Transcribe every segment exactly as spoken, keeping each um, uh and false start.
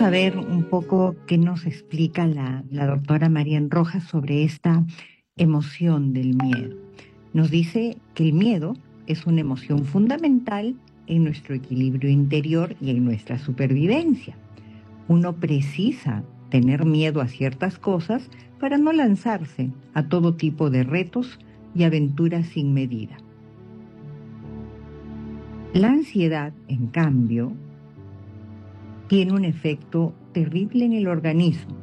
a ver un poco qué nos explica la, la doctora Marian Rojas sobre esta emoción del miedo. Nos dice que el miedo es una emoción fundamental en nuestro equilibrio interior y en nuestra supervivencia. Uno precisa tener miedo a ciertas cosas para no lanzarse a todo tipo de retos y aventuras sin medida. La ansiedad, en cambio, tiene un efecto terrible en el organismo.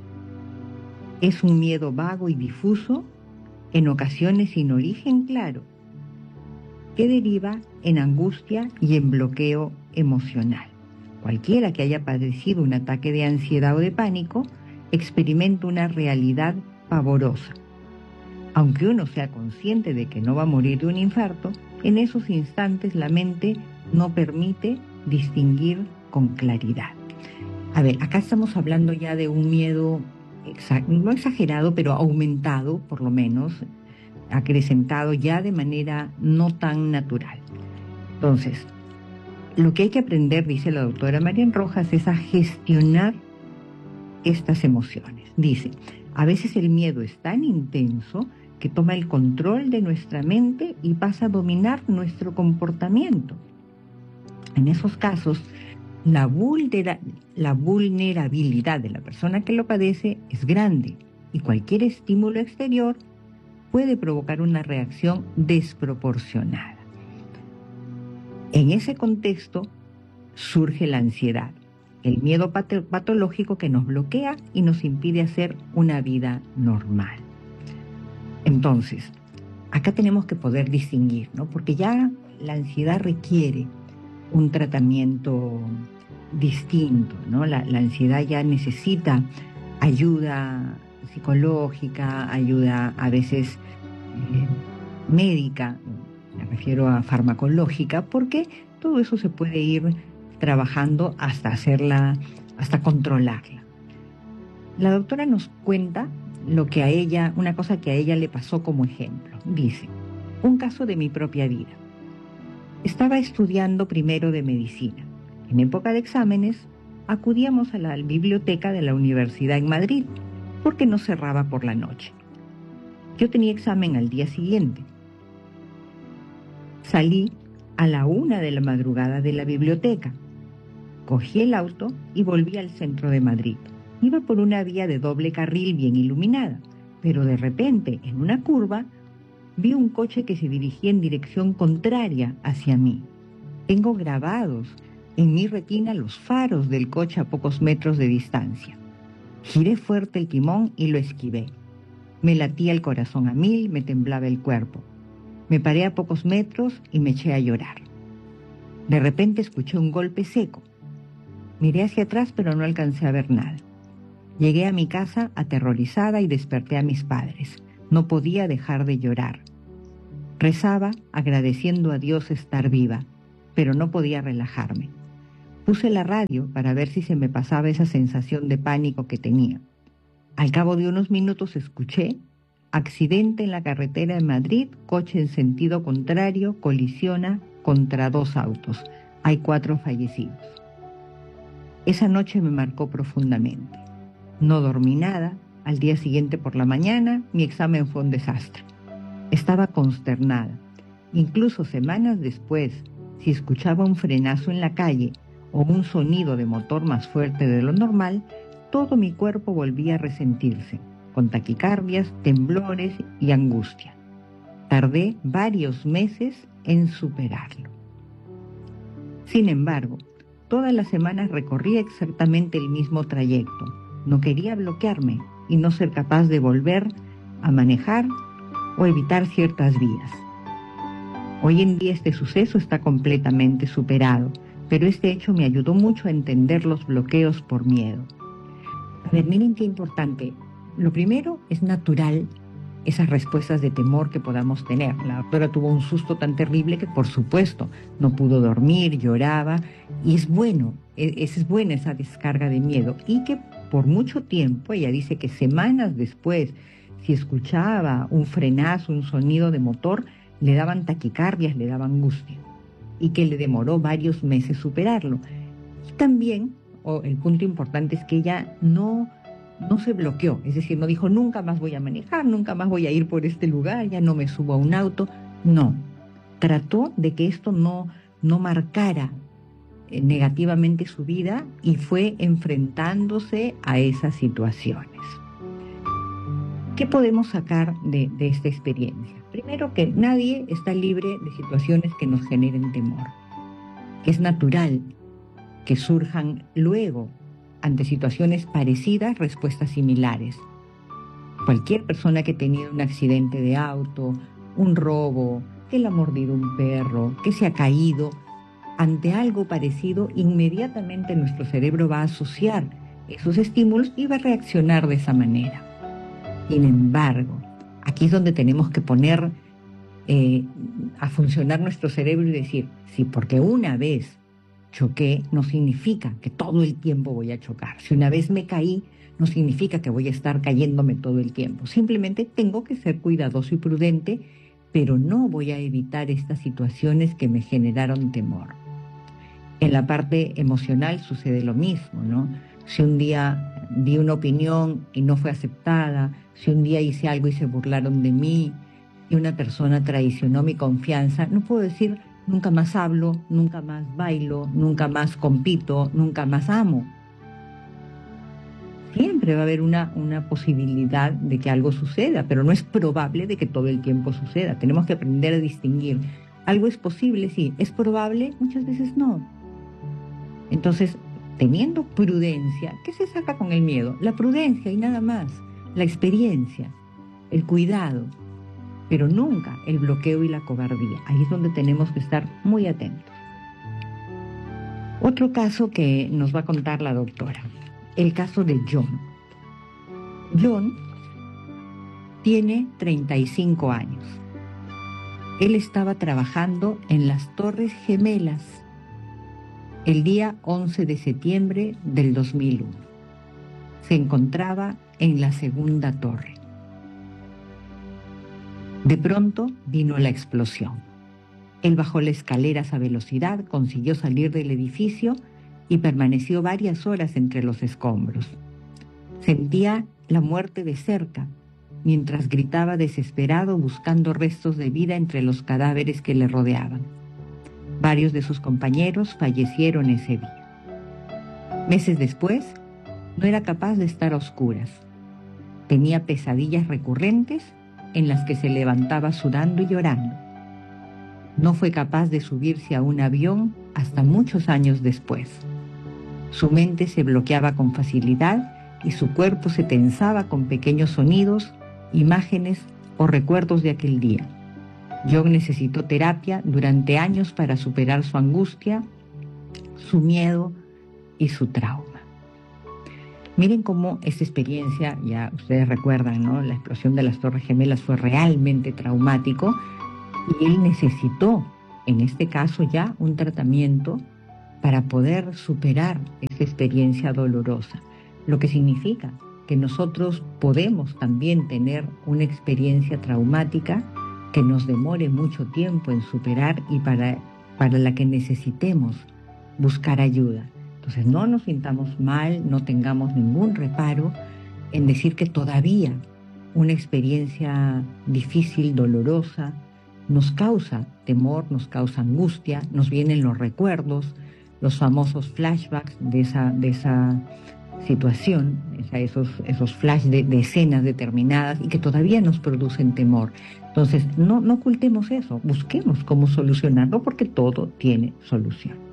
Es un miedo vago y difuso, en ocasiones sin origen claro, que deriva en angustia y en bloqueo emocional. Cualquiera que haya padecido un ataque de ansiedad o de pánico experimenta una realidad pavorosa. Aunque uno sea consciente de que no va a morir de un infarto, en esos instantes la mente no permite distinguir con claridad. A ver, acá estamos hablando ya de un miedo, exa- no exagerado, pero aumentado, por lo menos, acrecentado ya de manera no tan natural. Entonces, lo que hay que aprender, dice la doctora Marian Rojas, es a gestionar estas emociones. Dice, a veces el miedo es tan intenso que toma el control de nuestra mente y pasa a dominar nuestro comportamiento. En esos casos, la, vulnera- la vulnerabilidad de la persona que lo padece es grande y cualquier estímulo exterior puede provocar una reacción desproporcionada. En ese contexto surge la ansiedad, el miedo pato- patológico que nos bloquea y nos impide hacer una vida normal. Entonces, acá tenemos que poder distinguir, ¿no? Porque ya la ansiedad requiere un tratamiento distinto, ¿no? La, la ansiedad ya necesita ayuda psicológica, ayuda a veces eh, médica, me refiero a farmacológica, porque todo eso se puede ir trabajando hasta hacerla, hasta controlarla. La doctora nos cuenta lo que a ella, una cosa que a ella le pasó como ejemplo. Dice, un caso de mi propia vida. Estaba estudiando primero de medicina. En época de exámenes, acudíamos a la biblioteca de la universidad en Madrid, porque no cerraba por la noche. Yo tenía examen al día siguiente. Salí a la una de la madrugada de la biblioteca. Cogí el auto y volví al centro de Madrid. Iba por una vía de doble carril bien iluminada, pero de repente, en una curva, vi un coche que se dirigía en dirección contraria hacia mí. Tengo grabados en mi retina los faros del coche a pocos metros de distancia. Giré fuerte el timón y lo esquivé. Me latía el corazón a mil, me temblaba el cuerpo. Me paré a pocos metros y me eché a llorar. De repente escuché un golpe seco. Miré hacia atrás, pero no alcancé a ver nada. Llegué a mi casa aterrorizada y desperté a mis padres. No podía dejar de llorar. Rezaba agradeciendo a Dios estar viva, pero no podía relajarme. Puse la radio para ver si se me pasaba esa sensación de pánico que tenía. Al cabo de unos minutos escuché: accidente en la carretera de Madrid, coche en sentido contrario colisiona contra dos autos. Hay cuatro fallecidos. Esa noche me marcó profundamente. No dormí nada. Al día siguiente por la mañana, mi examen fue un desastre. Estaba consternada. Incluso semanas después, si escuchaba un frenazo en la calle o un sonido de motor más fuerte de lo normal, todo mi cuerpo volvía a resentirse, con taquicardias, temblores y angustia. Tardé varios meses en superarlo. Sin embargo, todas las semanas recorría exactamente el mismo trayecto. No quería bloquearme y no ser capaz de volver a manejar o evitar ciertas vías. Hoy en día este suceso está completamente superado, pero este hecho me ayudó mucho a entender los bloqueos por miedo. A ver, miren qué importante. Lo primero, es natural esas respuestas de temor que podamos tener. La doctora tuvo un susto tan terrible que, por supuesto, no pudo dormir, lloraba, y es bueno, es, es buena esa descarga de miedo, y que por mucho tiempo, ella dice que semanas después, si escuchaba un frenazo, un sonido de motor, le daban taquicardias, le daban angustia, y que le demoró varios meses superarlo. Y también o el punto importante es que ella no, no se bloqueó, es decir, no dijo nunca más voy a manejar, nunca más voy a ir por este lugar, ya no me subo a un auto. No, trató de que esto no, no marcara eh, negativamente su vida y fue enfrentándose a esas situaciones. ¿Qué podemos sacar de, de esta experiencia? Primero, que nadie está libre de situaciones que nos generen temor. Es natural que surjan luego, ante situaciones parecidas, respuestas similares. Cualquier persona que ha tenido un accidente de auto, un robo, que le ha mordido un perro, que se ha caído, ante algo parecido, inmediatamente nuestro cerebro va a asociar esos estímulos y va a reaccionar de esa manera. Sin embargo, aquí es donde tenemos que poner eh, a funcionar nuestro cerebro y decir, sí, porque una vez choqué, no significa que todo el tiempo voy a chocar. Si una vez me caí, no significa que voy a estar cayéndome todo el tiempo. Simplemente tengo que ser cuidadoso y prudente, pero no voy a evitar estas situaciones que me generaron temor. En la parte emocional sucede lo mismo, ¿no? Si un día di una opinión y no fue aceptada, si un día hice algo y se burlaron de mí, y una persona traicionó mi confianza, no puedo decir nunca más hablo, nunca más bailo, nunca más compito, nunca más amo. Siempre va a haber una, una posibilidad de que algo suceda, pero no es probable de que todo el tiempo suceda. Tenemos que aprender a distinguir. Algo es posible, sí. ¿Es probable? Muchas veces no. Entonces, teniendo prudencia, ¿qué se saca con el miedo? La prudencia y nada más. La experiencia, el cuidado, pero nunca el bloqueo y la cobardía. Ahí es donde tenemos que estar muy atentos. Otro caso que nos va a contar la doctora, el caso de John. John tiene treinta y cinco años. Él estaba trabajando en las Torres Gemelas el día once de septiembre del dos mil uno. Se encontraba en la segunda torre. De pronto vino la explosión. Él bajó las escaleras a velocidad, consiguió salir del edificio y permaneció varias horas entre los escombros. Sentía la muerte de cerca, mientras gritaba desesperado buscando restos de vida entre los cadáveres que le rodeaban. Varios de sus compañeros fallecieron ese día. Meses después, no era capaz de estar a oscuras. Tenía pesadillas recurrentes en las que se levantaba sudando y llorando. No fue capaz de subirse a un avión hasta muchos años después. Su mente se bloqueaba con facilidad y su cuerpo se tensaba con pequeños sonidos, imágenes o recuerdos de aquel día. John necesitó terapia durante años para superar su angustia, su miedo y su trauma. Miren cómo esta experiencia, ya ustedes recuerdan, ¿no? La explosión de las Torres Gemelas fue realmente traumático y él necesitó, en este caso ya, un tratamiento para poder superar esa experiencia dolorosa. Lo que significa que nosotros podemos también tener una experiencia traumática que nos demore mucho tiempo en superar y para, para la que necesitemos buscar ayuda. Entonces no nos sintamos mal, no tengamos ningún reparo en decir que todavía una experiencia difícil, dolorosa, nos causa temor, nos causa angustia, nos vienen los recuerdos, los famosos flashbacks de esa, de esa situación, esos, esos flash de, de escenas determinadas y que todavía nos producen temor. Entonces no, no ocultemos eso, busquemos cómo solucionarlo porque todo tiene solución.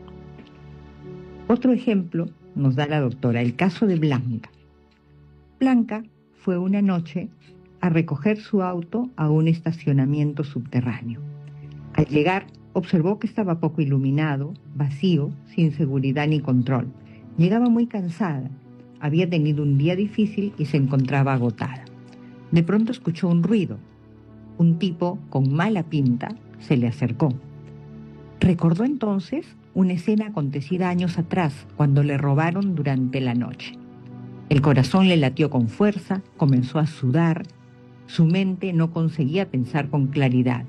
Otro ejemplo nos da la doctora, el caso de Blanca. Blanca fue una noche a recoger su auto a un estacionamiento subterráneo. Al llegar, observó que estaba poco iluminado, vacío, sin seguridad ni control. Llegaba muy cansada, había tenido un día difícil y se encontraba agotada. De pronto escuchó un ruido. Un tipo con mala pinta se le acercó. Recordó entonces una escena acontecida años atrás, cuando le robaron durante la noche. El corazón le latió con fuerza, comenzó a sudar, su mente no conseguía pensar con claridad.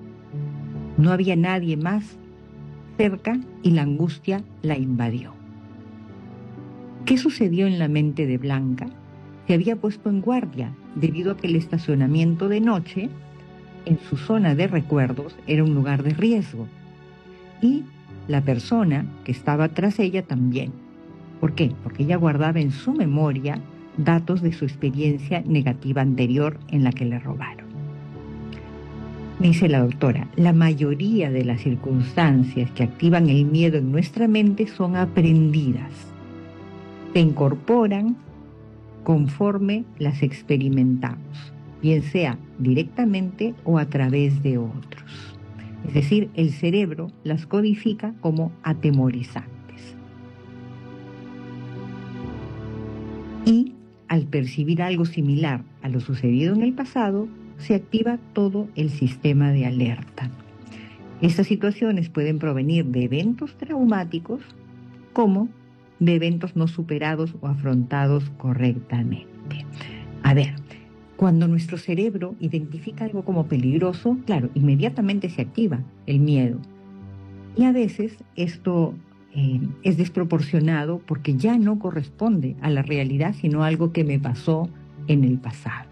No había nadie más cerca y la angustia la invadió. ¿Qué sucedió en la mente de Blanca? Se había puesto en guardia debido a que el estacionamiento de noche en su zona de recuerdos era un lugar de riesgo. Y la persona que estaba tras ella también. ¿Por qué? Porque ella guardaba en su memoria datos de su experiencia negativa anterior en la que le robaron. Dice la doctora, la mayoría de las circunstancias que activan el miedo en nuestra mente son aprendidas. Se incorporan conforme las experimentamos, bien sea directamente o a través de otros. Es decir, el cerebro las codifica como atemorizantes. Y al percibir algo similar a lo sucedido en el pasado, se activa todo el sistema de alerta. Estas situaciones pueden provenir de eventos traumáticos como de eventos no superados o afrontados correctamente. A ver, cuando nuestro cerebro identifica algo como peligroso, claro, inmediatamente se activa el miedo. Y a veces esto eh, es desproporcionado porque ya no corresponde a la realidad, sino algo que me pasó en el pasado.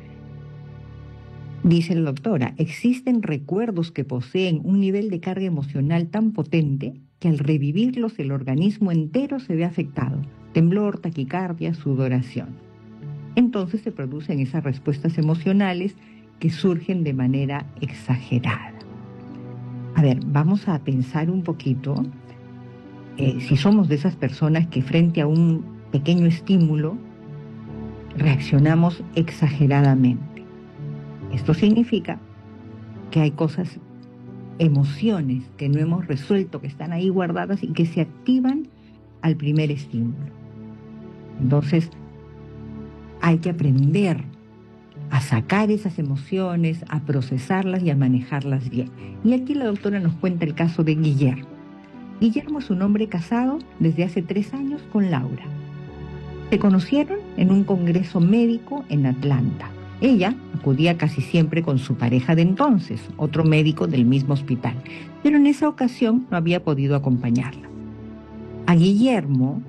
Dice la doctora, existen recuerdos que poseen un nivel de carga emocional tan potente que al revivirlos el organismo entero se ve afectado. Temblor, taquicardia, sudoración. Entonces se producen esas respuestas emocionales que surgen de manera exagerada. A ver, vamos a pensar un poquito eh, si somos de esas personas que frente a un pequeño estímulo reaccionamos exageradamente. Esto significa que hay cosas, emociones que no hemos resuelto, que están ahí guardadas y que se activan al primer estímulo. Entonces, hay que aprender a sacar esas emociones, a procesarlas y a manejarlas bien. Y aquí la doctora nos cuenta el caso de Guillermo. Guillermo es un hombre casado desde hace tres años con Laura. Se conocieron en un congreso médico en Atlanta. Ella acudía casi siempre con su pareja de entonces, otro médico del mismo hospital, pero en esa ocasión no había podido acompañarla. A Guillermo,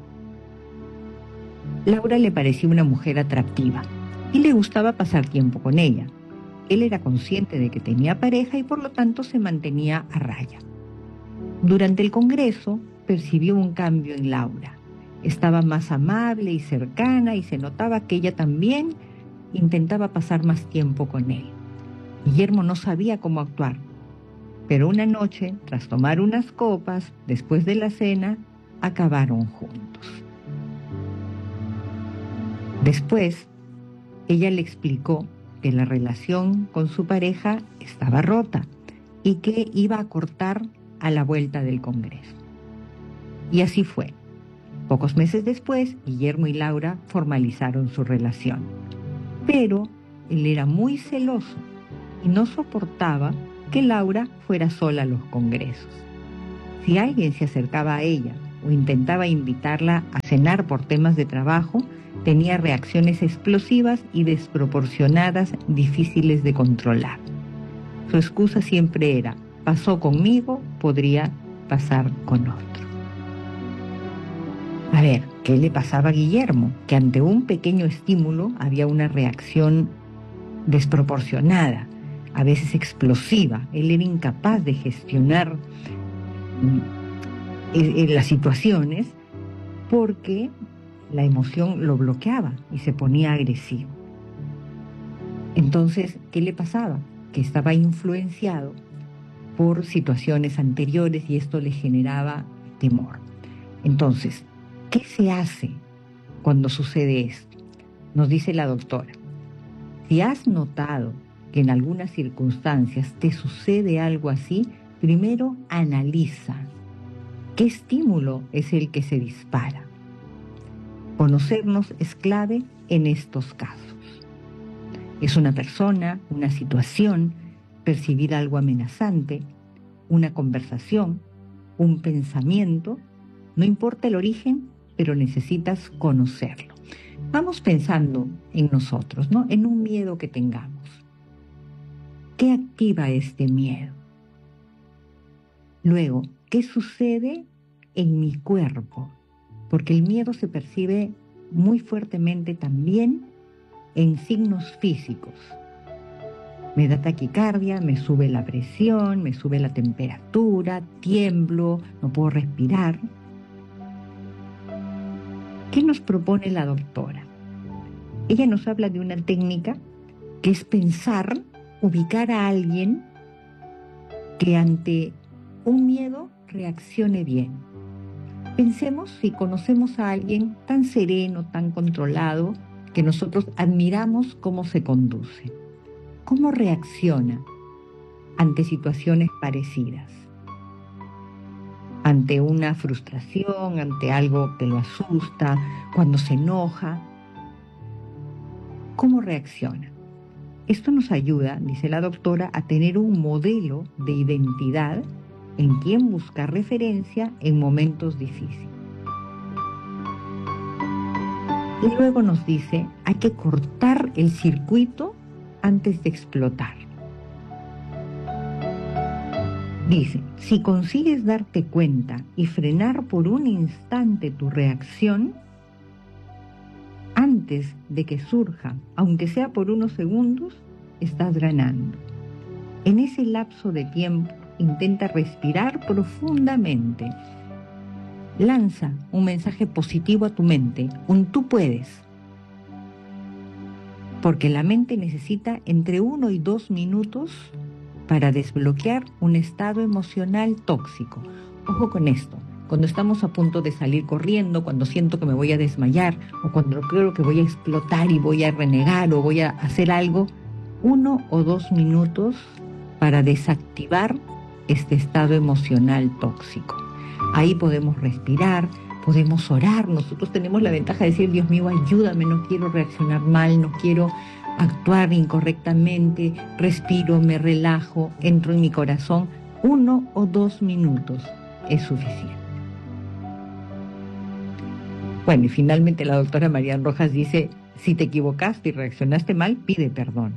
Laura le parecía una mujer atractiva y le gustaba pasar tiempo con ella. Él era consciente de que tenía pareja y por lo tanto se mantenía a raya. Durante el congreso percibió un cambio en Laura. Estaba más amable y cercana y se notaba que ella también intentaba pasar más tiempo con él. Guillermo no sabía cómo actuar, pero una noche, tras tomar unas copas, después de la cena, acabaron juntos. Después, ella le explicó que la relación con su pareja estaba rota y que iba a cortar a la vuelta del congreso. Y así fue. Pocos meses después, Guillermo y Laura formalizaron su relación. Pero él era muy celoso y no soportaba que Laura fuera sola a los congresos. Si alguien se acercaba a ella o intentaba invitarla a cenar por temas de trabajo, tenía reacciones explosivas y desproporcionadas, difíciles de controlar. Su excusa siempre era, pasó conmigo, podría pasar con otro. A ver, ¿qué le pasaba a Guillermo? Que ante un pequeño estímulo había una reacción desproporcionada, a veces explosiva. Él era incapaz de gestionar eh, las situaciones porque la emoción lo bloqueaba y se ponía agresivo. Entonces, ¿qué le pasaba? Que estaba influenciado por situaciones anteriores y esto le generaba temor. Entonces, ¿qué se hace cuando sucede esto? Nos dice la doctora, si has notado que en algunas circunstancias te sucede algo así, primero analiza qué estímulo es el que se dispara. Conocernos es clave en estos casos. Es una persona, una situación, percibir algo amenazante, una conversación, un pensamiento, no importa el origen, pero necesitas conocerlo. Vamos pensando en nosotros, ¿no? En un miedo que tengamos. ¿Qué activa este miedo? Luego, ¿qué sucede en mi cuerpo? porque el miedo se percibe muy fuertemente también en signos físicos. Me da taquicardia, me sube la presión, me sube la temperatura, tiemblo, no puedo respirar. ¿Qué nos propone la doctora? Ella nos habla de una técnica que es pensar, ubicar a alguien que ante un miedo reaccione bien. Pensemos si conocemos a alguien tan sereno, tan controlado, que nosotros admiramos cómo se conduce. ¿Cómo reacciona ante situaciones parecidas? Ante una frustración, ante algo que lo asusta, cuando se enoja. ¿Cómo reacciona? Esto nos ayuda, dice la doctora, a tener un modelo de identidad en quien buscar referencia en momentos difíciles. Y luego nos dice, hay que cortar el circuito antes de explotar. Dice, si consigues darte cuenta y frenar por un instante tu reacción, antes de que surja, aunque sea por unos segundos, estás ganando. En ese lapso de tiempo, intenta respirar profundamente. Lanza un mensaje positivo a tu mente, un tú puedes. Porque la mente necesita entre uno y dos minutos para desbloquear un estado emocional tóxico. Ojo con esto, cuando estamos a punto de salir corriendo, cuando siento que me voy a desmayar, o cuando creo que voy a explotar y voy a renegar o voy a hacer algo, uno o dos minutos para desactivar este estado emocional tóxico. Ahí podemos respirar, podemos orar. Nosotros tenemos la ventaja de decir, Dios mío, ayúdame, no quiero reaccionar mal, no quiero actuar incorrectamente, respiro, me relajo, entro en mi corazón. Uno o dos minutos es suficiente. Bueno, y finalmente la doctora Marian Rojas dice, si te equivocaste y reaccionaste mal, pide perdón.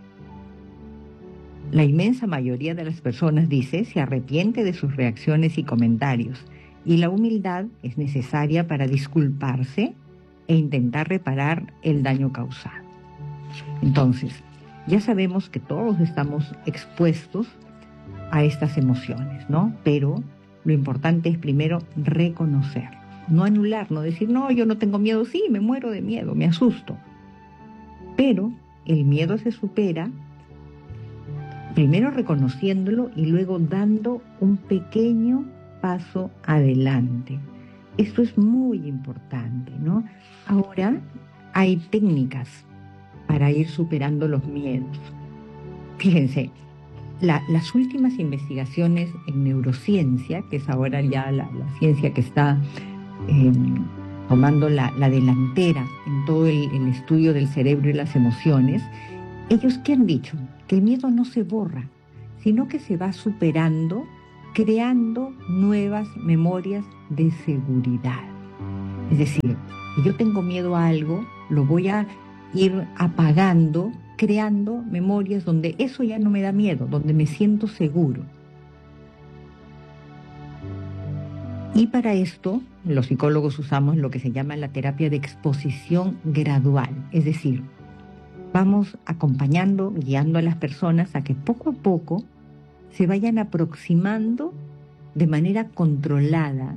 La inmensa mayoría de las personas, dice, se arrepiente de sus reacciones y comentarios, y la humildad es necesaria para disculparse e intentar reparar el daño causado. Entonces, ya sabemos que todos estamos expuestos a estas emociones, ¿no? Pero lo importante es primero reconocerlos, no anular, no decir, no, yo no tengo miedo, sí, me muero de miedo, me asusto. Pero el miedo se supera primero reconociéndolo y luego dando un pequeño paso adelante. Esto es muy importante, ¿no? Ahora hay técnicas para ir superando los miedos. Fíjense, la, las últimas investigaciones en neurociencia, que es ahora ya la, la ciencia que está eh, tomando la, la delantera en todo el, el estudio del cerebro y las emociones, ellos ¿qué han dicho? Que el miedo no se borra, sino que se va superando, creando nuevas memorias de seguridad. Es decir, si yo tengo miedo a algo, lo voy a ir apagando, creando memorias donde eso ya no me da miedo, donde me siento seguro. Y para esto, los psicólogos usamos lo que se llama la terapia de exposición gradual, es decir, vamos acompañando, guiando a las personas a que poco a poco se vayan aproximando de manera controlada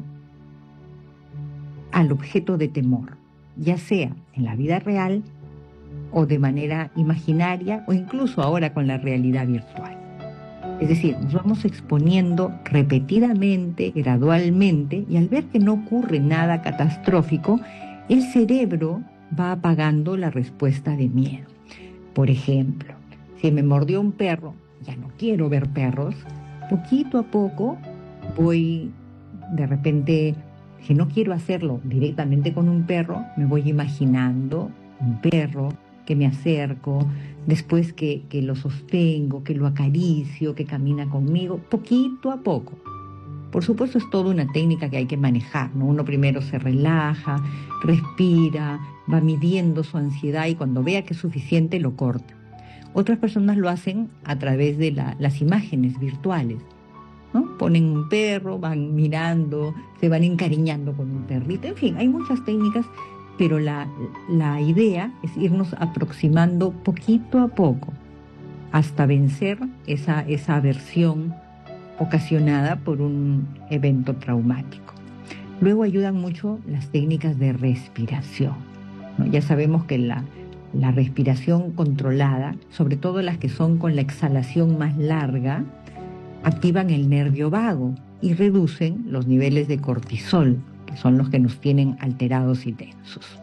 al objeto de temor, ya sea en la vida real o de manera imaginaria o incluso ahora con la realidad virtual. Es decir, nos vamos exponiendo repetidamente, gradualmente, y al ver que no ocurre nada catastrófico, el cerebro va apagando la respuesta de miedo. Por ejemplo, si me mordió un perro, ya no quiero ver perros, poquito a poco voy, de repente, si no quiero hacerlo directamente con un perro, me voy imaginando un perro, que me acerco, después que, que lo sostengo, que lo acaricio, que camina conmigo, poquito a poco. Por supuesto es toda una técnica que hay que manejar, ¿no? Uno primero se relaja, respira, va midiendo su ansiedad y cuando vea que es suficiente lo corta. Otras personas lo hacen a través de la, las imágenes virtuales. ¿no? Ponen un perro, van mirando, se van encariñando con un perrito, en fin, hay muchas técnicas, pero la, la idea es irnos aproximando poquito a poco hasta vencer esa, esa aversión ocasionada por un evento traumático. Luego ayudan mucho las técnicas de respiración, ¿no? Ya sabemos que la, la respiración controlada, sobre todo las que son con la exhalación más larga, activan el nervio vago y reducen los niveles de cortisol, que son los que nos tienen alterados y tensos.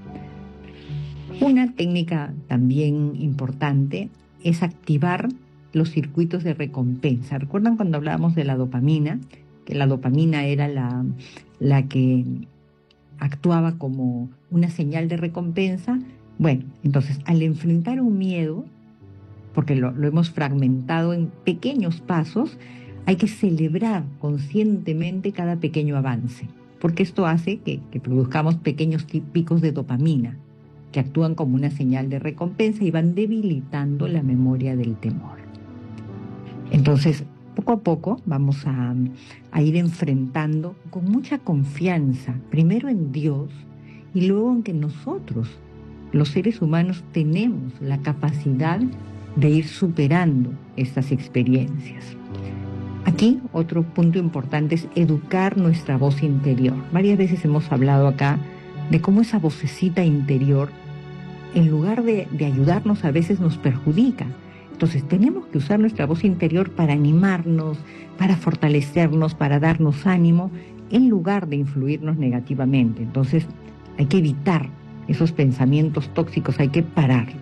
Una técnica también importante es activar los circuitos de recompensa. ¿Recuerdan cuando hablábamos de la dopamina? Que la dopamina era la, la que actuaba como una señal de recompensa. Bueno, entonces al enfrentar un miedo, porque lo, lo hemos fragmentado en pequeños pasos, hay que celebrar conscientemente cada pequeño avance, porque esto hace que, que produzcamos pequeños picos de dopamina, que actúan como una señal de recompensa y van debilitando la memoria del temor. Entonces, poco a poco vamos a, a ir enfrentando con mucha confianza, primero en Dios y luego en que nosotros, los seres humanos, tenemos la capacidad de ir superando estas experiencias. Aquí otro punto importante es educar nuestra voz interior. Varias veces hemos hablado acá de cómo esa vocecita interior, en lugar de, de ayudarnos, a veces nos perjudica. Entonces tenemos que usar nuestra voz interior para animarnos, para fortalecernos, para darnos ánimo, en lugar de influirnos negativamente. Entonces hay que evitar esos pensamientos tóxicos, hay que pararlos.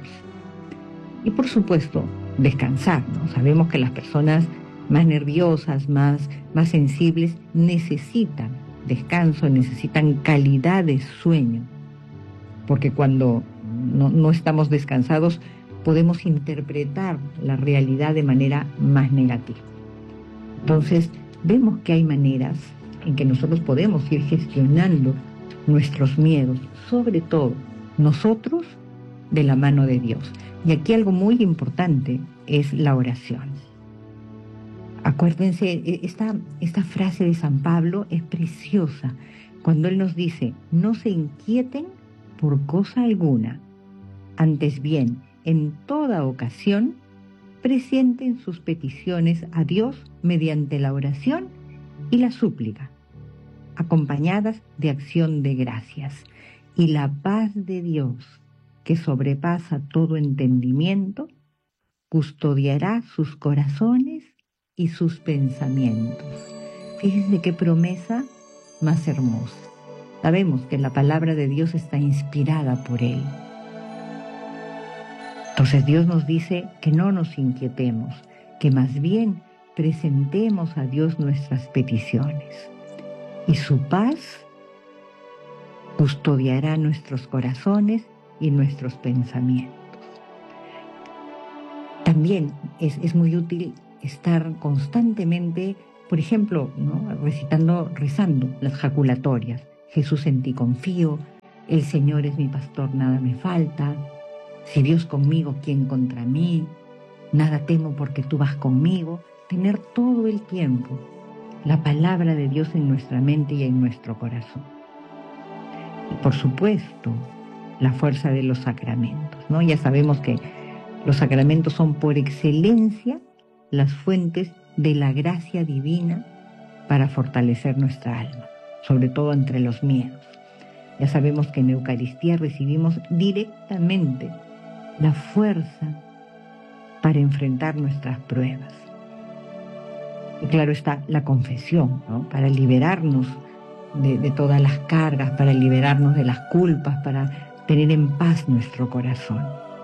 Y por supuesto, descansar, ¿no? Sabemos que las personas más nerviosas, más, más sensibles, necesitan descanso, necesitan calidad de sueño, porque cuando no, no estamos descansados, podemos interpretar la realidad de manera más negativa. Entonces, vemos que hay maneras en que nosotros podemos ir gestionando nuestros miedos, sobre todo nosotros de la mano de Dios. Y aquí algo muy importante es la oración. Acuérdense, esta, esta frase de San Pablo es preciosa, cuando él nos dice: no se inquieten por cosa alguna, antes bien, en toda ocasión, presenten sus peticiones a Dios mediante la oración y la súplica, acompañadas de acción de gracias. Y la paz de Dios, que sobrepasa todo entendimiento, custodiará sus corazones y sus pensamientos. Fíjense qué promesa más hermosa. Sabemos que la palabra de Dios está inspirada por Él. Entonces Dios nos dice que no nos inquietemos, que más bien presentemos a Dios nuestras peticiones. Y su paz custodiará nuestros corazones y nuestros pensamientos. También es, es muy útil estar constantemente, por ejemplo, ¿no? recitando, rezando las jaculatorias. Jesús, en ti confío, el Señor es mi pastor, nada me falta. Si Dios conmigo, ¿quién contra mí? Nada temo porque tú vas conmigo. Tener todo el tiempo la palabra de Dios en nuestra mente y en nuestro corazón. Y por supuesto, la fuerza de los sacramentos, ¿no? Ya sabemos que los sacramentos son por excelencia las fuentes de la gracia divina para fortalecer nuestra alma, sobre todo entre los miedos. Ya sabemos que en Eucaristía recibimos directamente la fuerza para enfrentar nuestras pruebas. Y claro está la confesión, ¿no? Para liberarnos de, de todas las cargas, para liberarnos de las culpas, para tener en paz nuestro corazón.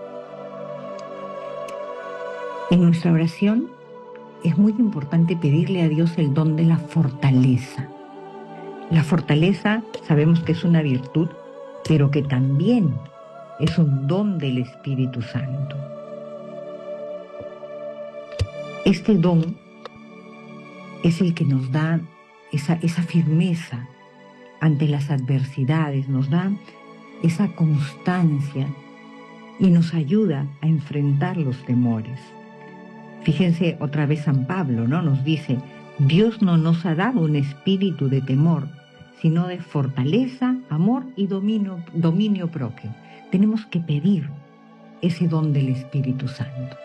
En nuestra oración es muy importante pedirle a Dios el don de la fortaleza. La fortaleza sabemos que es una virtud, pero que también es un don del Espíritu Santo. Este don es el que nos da esa, esa firmeza ante las adversidades, nos da esa constancia y nos ayuda a enfrentar los temores. Fíjense otra vez San Pablo, ¿no? Nos dice: Dios no nos ha dado un espíritu de temor, sino de fortaleza, amor y dominio, dominio propio. Tenemos que pedir ese don del Espíritu Santo.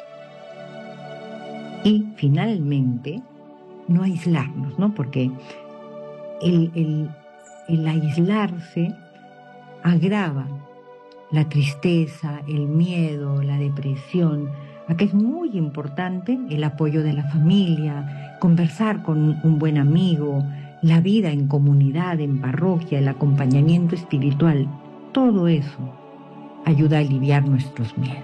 Y finalmente, no aislarnos, ¿no? Porque el, el, el aislarse agrava la tristeza, el miedo, la depresión. Acá es muy importante el apoyo de la familia, conversar con un buen amigo, la vida en comunidad, en parroquia, el acompañamiento espiritual. Todo eso ayuda a aliviar nuestros miedos.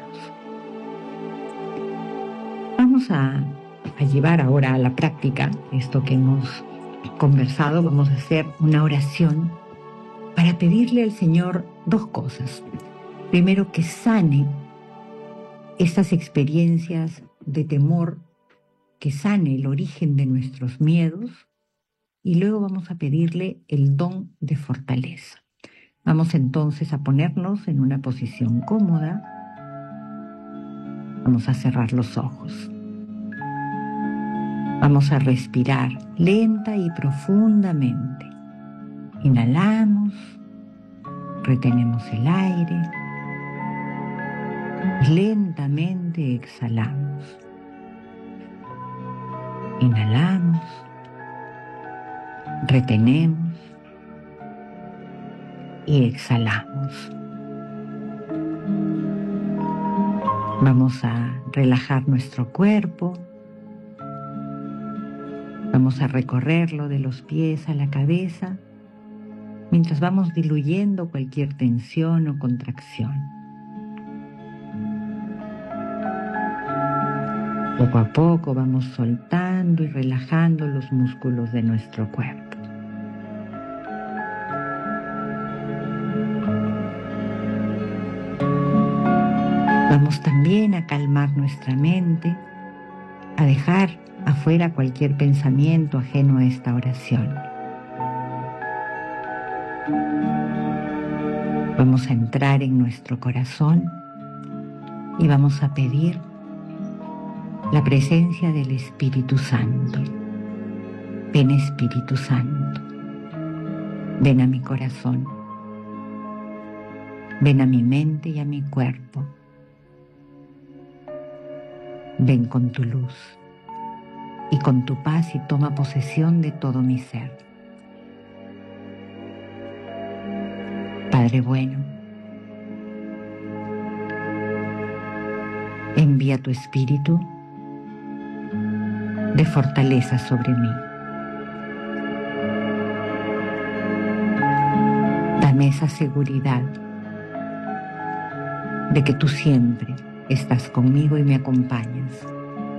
Vamos a, a llevar ahora a la práctica esto que hemos conversado. Vamos a hacer una oración para pedirle al Señor dos cosas. Primero, que sane estas experiencias de temor, que sane el origen de nuestros miedos, y luego vamos a pedirle el don de fortaleza. Vamos entonces a ponernos en una posición cómoda. Vamos a cerrar los ojos. Vamos a respirar lenta y profundamente. Inhalamos, retenemos el aire y lentamente exhalamos. Inhalamos, retenemos y exhalamos. Vamos a relajar nuestro cuerpo. Vamos a recorrerlo de los pies a la cabeza, mientras vamos diluyendo cualquier tensión o contracción. Poco a poco vamos soltando y relajando los músculos de nuestro cuerpo. Vamos también a calmar nuestra mente, a dejar afuera cualquier pensamiento ajeno a esta oración. Vamos a entrar en nuestro corazón y vamos a pedir la presencia del Espíritu Santo. Ven, Espíritu Santo, ven a mi corazón, ven a mi mente y a mi cuerpo. Ven con tu luz y con tu paz y toma posesión de todo mi ser. Padre bueno, envía tu Espíritu de fortaleza sobre mí. Dame esa seguridad de que tú siempre estás conmigo y me acompañas.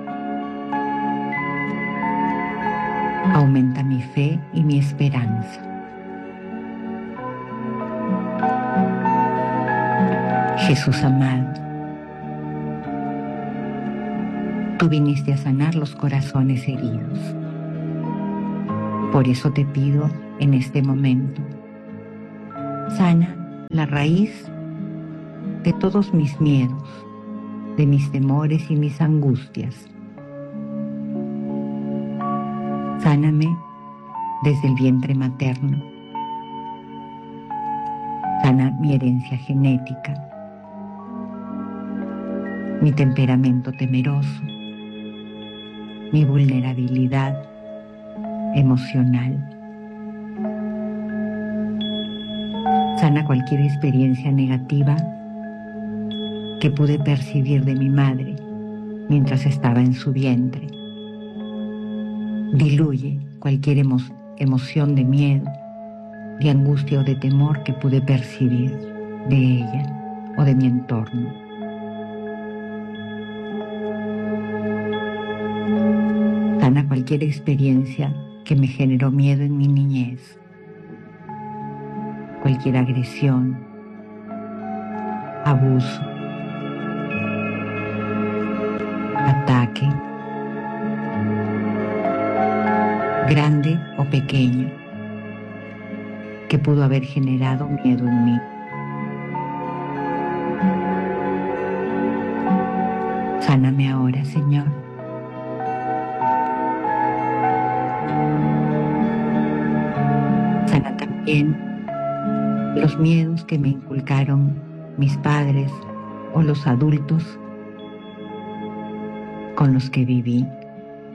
Aumenta mi fe y mi esperanza. Jesús amado, tú viniste a sanar los corazones heridos. Por eso te pido en este momento, sana la raíz de todos mis miedos, de mis temores y mis angustias. Sáname desde el vientre materno. Sana mi herencia genética, mi temperamento temeroso, mi vulnerabilidad emocional. Sana cualquier experiencia negativa que pude percibir de mi madre mientras estaba en su vientre. Diluye cualquier emo emoción de miedo, de angustia o de temor que pude percibir de ella o de mi entorno. Sana cualquier experiencia que me generó miedo en mi niñez, cualquier agresión, abuso, ataque, grande o pequeño, que pudo haber generado miedo en mí. Sáname ahora, Señor. Bien, los miedos que me inculcaron mis padres o los adultos con los que viví.